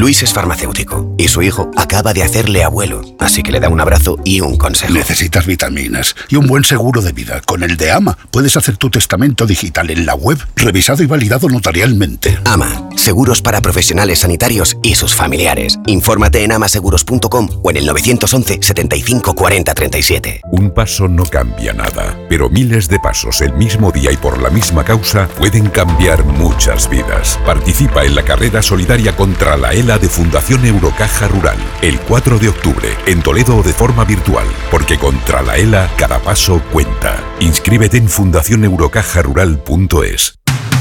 Luis es farmacéutico y su hijo acaba de hacerle abuelo, así que le da un abrazo y un consejo. Necesitas vitaminas y un buen seguro de vida. Con el de AMA puedes hacer tu testamento digital en la web, revisado y validado notarialmente. AMA, seguros para profesionales sanitarios y sus familiares. Infórmate en amaseguros.com o en el 911 75 40 37. Un paso no cambia nada, pero miles de pasos el mismo día y por la misma causa pueden cambiar muchas vidas. Participa en la carrera solidaria contra la ELA de Fundación Eurocaja Rural, el 4 de octubre, en Toledo o de forma virtual, porque contra la ELA cada paso cuenta. Inscríbete en fundacioneurocajarural.es.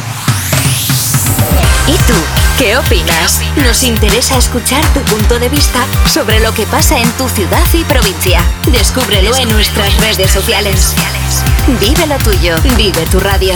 ¿Y tú? ¿Qué opinas? Nos interesa escuchar tu punto de vista sobre lo que pasa en tu ciudad y provincia. Descúbrelo en nuestras redes sociales. Vive lo tuyo, vive tu radio.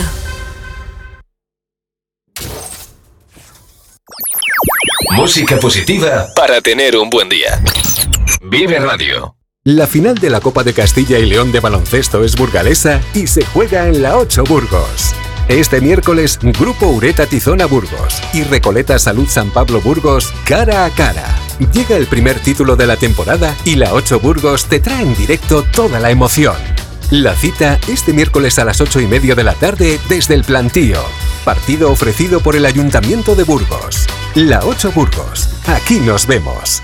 Música positiva para tener un buen día. Vive Radio. La final de la Copa de Castilla y León de baloncesto es burgalesa y se juega en la 8 Burgos. Este miércoles, Grupo Ureta Tizona Burgos y Recoleta Salud San Pablo Burgos cara a cara. Llega el primer título de la temporada y la 8 Burgos te trae en directo toda la emoción. La cita este miércoles a las 8:30 de la tarde desde el Plantío. Partido ofrecido por el Ayuntamiento de Burgos. La 8 Burgos. Aquí nos vemos.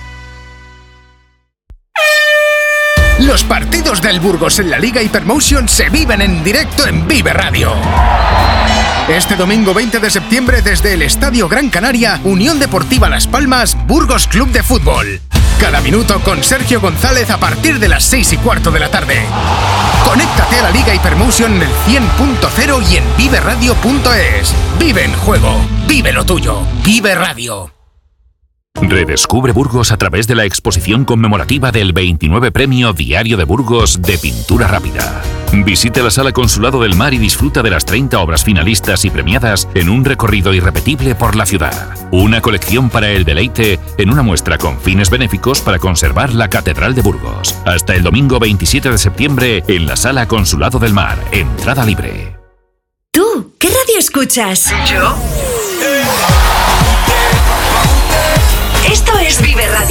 Los partidos del Burgos en la Liga Hypermotion se viven en directo en Vive Radio. Este domingo 20 de septiembre desde el Estadio Gran Canaria, Unión Deportiva Las Palmas, Burgos Club de Fútbol. Cada minuto con Sergio González a partir de las 6:15 de la tarde. Conéctate a la Liga Hypermotion en el 100.0 y en viveradio.es. Vive en juego, vive lo tuyo, Vive Radio. Redescubre Burgos a través de la exposición conmemorativa del 29 Premio Diario de Burgos de Pintura Rápida. Visite la Sala Consulado del Mar y disfruta de las 30 obras finalistas y premiadas en un recorrido irrepetible por la ciudad. Una colección para el deleite en una muestra con fines benéficos para conservar la Catedral de Burgos. Hasta el domingo 27 de septiembre en la Sala Consulado del Mar. Entrada libre. ¿Tú? ¿Qué radio escuchas? ¿Yo? Esto es Vive Radio.